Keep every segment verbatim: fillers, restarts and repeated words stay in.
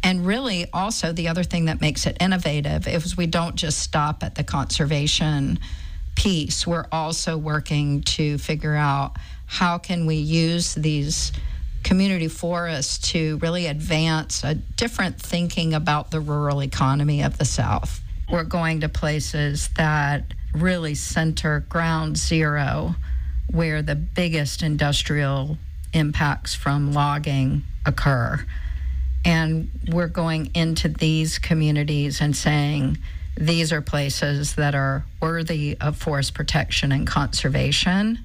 And really, also, the other thing that makes it innovative is we don't just stop at the conservation piece. We're also working to figure out how can we use these community forests to really advance a different thinking about the rural economy of the South. We're going to places that really center ground zero, where the biggest industrial impacts from logging occur. And we're going into these communities and saying, these are places that are worthy of forest protection and conservation.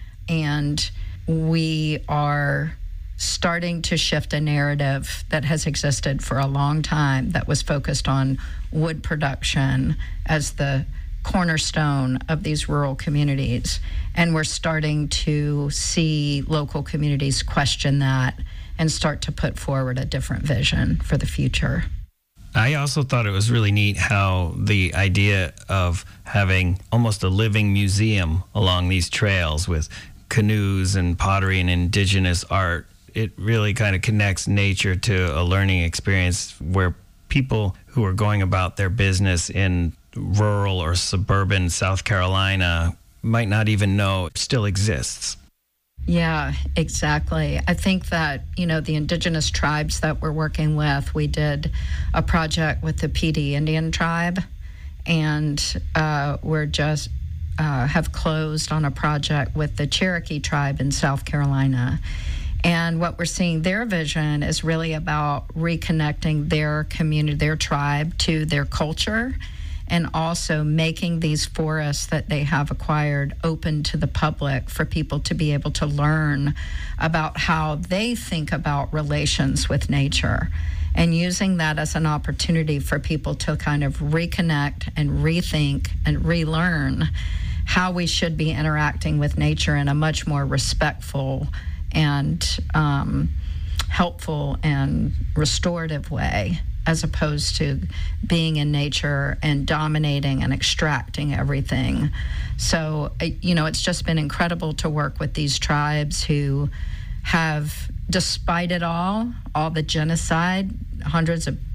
And we are starting to shift a narrative that has existed for a long time that was focused on wood production as the cornerstone of these rural communities. And we're starting to see local communities question that and start to put forward a different vision for the future. I also thought it was really neat how the idea of having almost a living museum along these trails with canoes and pottery and indigenous art, it really kind of connects nature to a learning experience where people who are going about their business in rural or suburban South Carolina might not even know it still exists. Yeah, exactly. I think that, you know, the indigenous tribes that we're working with, we did a project with the Pee Dee Indian tribe, and uh, we're just uh, have closed on a project with the Cherokee tribe in South Carolina. And what we're seeing, their vision is really about reconnecting their community, their tribe to their culture, and also making these forests that they have acquired open to the public for people to be able to learn about how they think about relations with nature, and using that as an opportunity for people to kind of reconnect and rethink and relearn how we should be interacting with nature in a much more respectful and um, helpful and restorative way, as opposed to being in nature and dominating and extracting everything. So, you know, it's just been incredible to work with these tribes who have, despite it all, all the genocide, hundreds of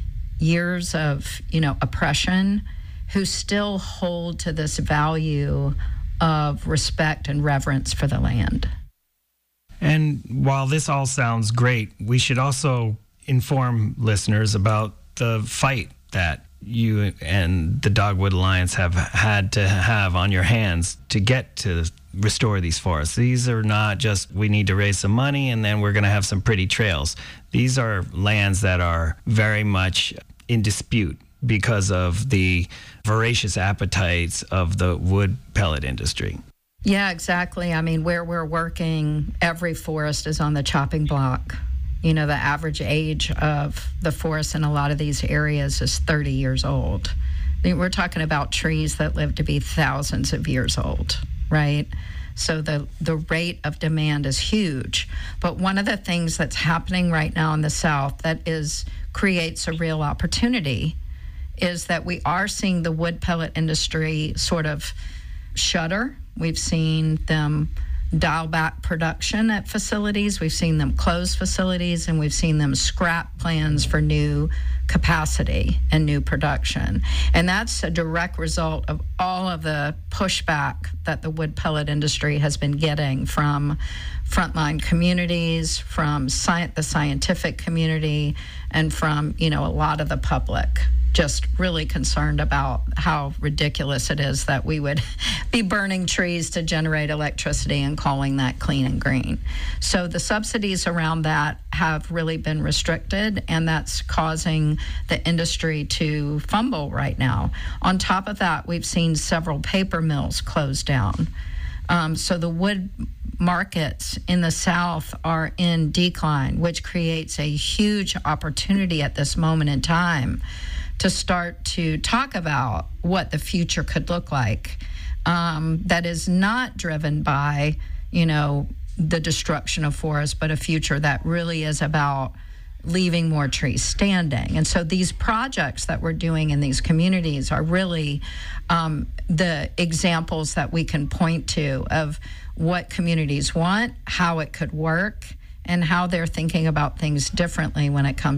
years of, you know, oppression, who still hold to this value of respect and reverence for the land. And while this all sounds great, we should also inform listeners about the fight that you and the Dogwood Alliance have had to have on your hands to get to restore these forests. These are not just, we need to raise some money and then we're going to have some pretty trails. These are lands that are very much in dispute because of the voracious appetites of the wood pellet industry. Yeah, exactly. I mean, where we're working, every forest is on the chopping block. You know, the average age of the forest in a lot of these areas is thirty years old. I mean, we're talking about trees that live to be thousands of years old, right? So the, the rate of demand is huge. But one of the things that's happening right now in the South that is creates a real opportunity is that we are seeing the wood pellet industry sort of shudder. We've seen them dial back production at facilities. We've seen them close facilities, and we've seen them scrap plans for new capacity and new production. And that's a direct result of all of the pushback that the wood pellet industry has been getting from frontline communities, from sci- the scientific community, and from, you know, a lot of the public. Just really concerned about how ridiculous it is that we would be burning trees to generate electricity and calling that clean and green. So the subsidies around that have really been restricted, and that's causing the industry to fumble right now. On top of that, we've seen several paper mills close down. Um, so the wood markets in the South are in decline, which creates a huge opportunity at this moment in time to start to talk about what the future could look like, um, that is not driven by, you know, the destruction of forests, but a future that really is about leaving more trees standing. And so these projects that we're doing in these communities are really um, the examples that we can point to of what communities want, how it could work, and how they're thinking about things differently when it comes